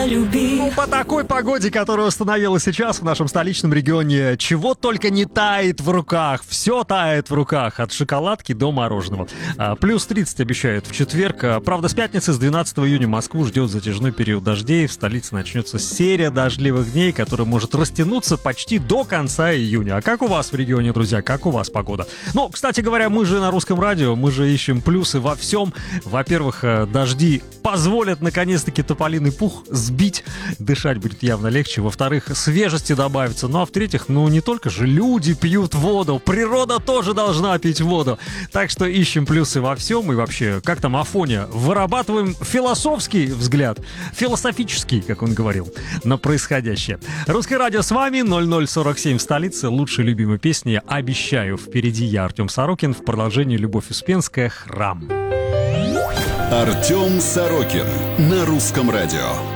полюби. Ну, по такой погоде, которая установилась сейчас в нашем столичном регионе, чего только не тает в руках. Все тает в руках, от шоколадки до мороженого. Плюс 30 обещают в четверг. Правда, с пятницы, с 12 июня Москву ждет затяжной период дождей. В столице начнется серия дождливых дней, которая может растянуться почти до конца июня. А как у вас в регионе, друзья? Как у вас погода? Ну, кстати говоря, мы же на Русском радио, мы же ищем плюсы во всем. Во-первых, дожди позволят наконец-таки тополиный пух сбить, дышать будет явно легче. Во-вторых, свежести добавится. Ну а в-третьих, ну не только же люди пьют воду, природа тоже должна пить воду. Так что ищем плюсы во всем и вообще, как там Афоня, вырабатываем философский взгляд, философический, как он говорил, на происходящее. Русское радио с вами, 0047 в столице, лучшие любимые песни, обещаю. Впереди я, Артем Сорокин, в продолжении Любовь Успенская, «Храм». Артем Сорокин на Русском радио.